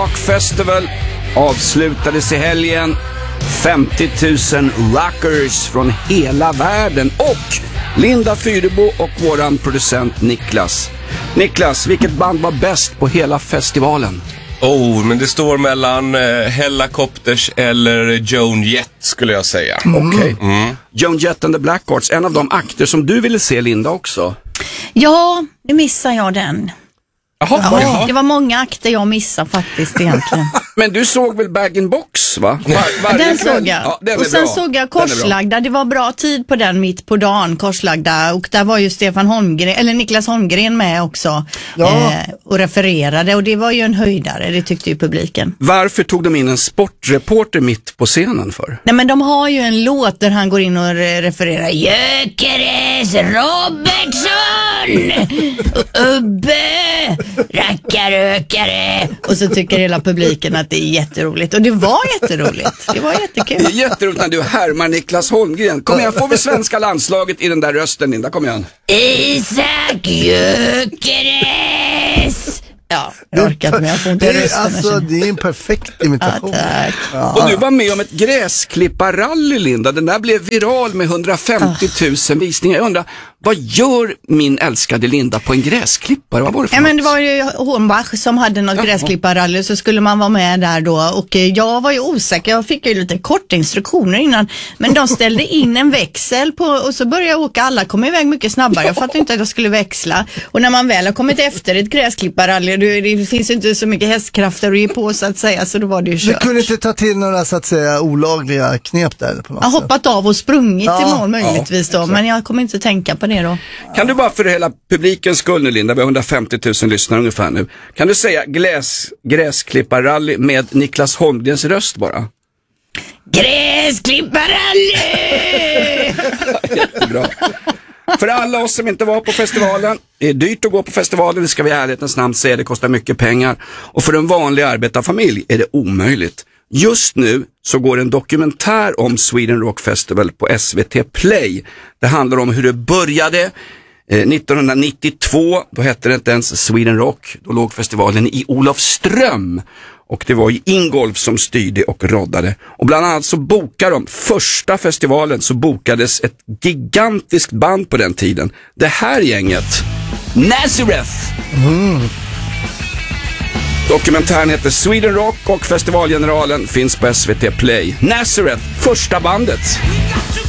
Rock Festival avslutades i helgen. 50 000 rockers från hela världen och Linda Fyrebo och våran producent Niklas. Niklas, vilket band var bäst på hela festivalen? Men det står mellan Hellacopters eller Joan Jett skulle jag säga. Okej. Joan Jett and the Blackhearts, en av de akter som du ville se, Linda, också. Ja, det missar jag den. Jaha. Det var många akter jag missade faktiskt egentligen. Men du såg väl Bag-in-Box, va? Den såg jag. Ja, den och sen bra. såg jag Korslagda. Det var bra tid på den mitt på dagen, Korslagda. Och där var ju Niklas Holmgren med också. Och refererade. Och det var ju en höjdare, det tyckte ju publiken. Varför tog de in en sportreporter mitt på scenen för? Nej, men de har ju en låt där han går in och refererar. Jökeres Robertsson! Ubbe! Rackarökare! Och så tycker hela publiken att det är jätteroligt. Och det var jätteroligt. Det var jättekul. Det är jätteroligt när du härmar Niklas Holmgren. Kom igen, får vi svenska landslaget i den där rösten, Linda? Kom igen. Isak Jökeres! Ja, jag orkar inte, men jag får inte rösten. Det är en perfekt imitation. Ja, och du var med om ett gräsklipparrally, Linda. Den där blev viral med 150 000 visningar. Jag undrar, vad gör min älskade Linda på en gräsklippare? Vad var det för men det var ju Hornbach som hade något gräsklipparrally, så skulle man vara med där då. Och jag var ju osäker, jag fick ju lite korta instruktioner innan. Men de ställde in en växel på, och så började jag åka. Alla kom iväg mycket snabbare. Jag fattade inte att jag skulle växla. Och när man väl har kommit efter ett gräsklipparrally, det finns inte så mycket hästkrafter att ge på, så att säga, så då var det ju kört. Du kunde inte ta till några, så att säga, olagliga knep där på något Jag har sätt. hoppat av och sprungit i mål möjligtvis då, men jag kommer inte tänka på det då. Kan du bara för hela publikens skull nu, Linda, vi har 150 000 lyssnare ungefär nu. Kan du säga gräsklipparrally med Niklas Holmgrens röst bara? Gräsklipparrally! Jättebra. För alla oss som inte var på festivalen, det är dyrt att gå på festivalen, det ska vi i ärlighetens namn säga, det kostar mycket pengar. Och för en vanlig arbetarfamilj är det omöjligt. Just nu så går en dokumentär om Sweden Rock Festival på SVT Play. Det handlar om hur det började 1992, då hette det inte ens Sweden Rock, då låg festivalen i Olofström. Och det var ju Ingolf som styrde och roddade. Och bland annat så bokade de, första festivalen så bokades ett gigantiskt band på den tiden. Det här gänget, Nazareth. Dokumentären heter Sweden Rock och festivalgeneralen finns på SVT Play. Nazareth, första bandet.